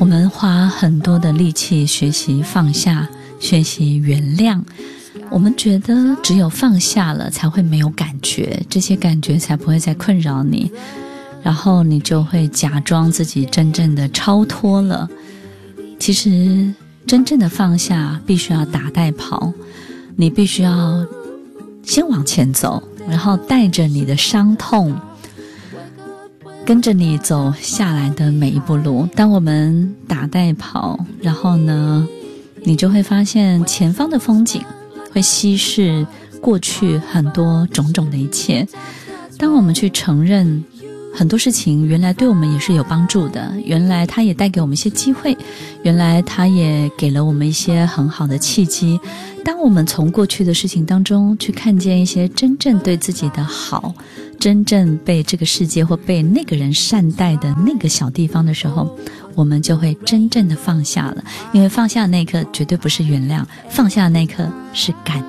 我们花很多的力气学习放下，学习原谅，我们觉得只有放下了才会没有感觉，这些感觉才不会再困扰你，然后你就会假装自己真正的超脱了。其实真正的放下必须要打带跑，你必须要先往前走，然后带着你的伤痛跟着你走下来的每一步路。当我们打带跑，然后呢，你就会发现前方的风景会稀释过去很多种种的一切。当我们去承认很多事情原来对我们也是有帮助的，原来它也带给我们一些机会，原来它也给了我们一些很好的契机。当我们从过去的事情当中去看见一些真正对自己的好，真正被这个世界或被那个人善待的那个小地方的时候，我们就会真正的放下了。因为放下的那一刻绝对不是原谅，放下的那一刻是感